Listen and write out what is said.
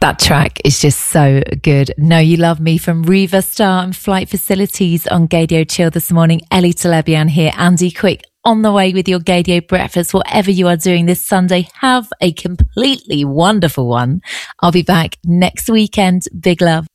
That track is just so good. Know You Love Me from Riva Star and Flight Facilities on Gaydio Chill this morning. Ellie Telebian here, Andy Quick on the way with your Gaydio breakfast. Whatever you are doing this Sunday, have a completely wonderful one. I'll be back next weekend. Big love.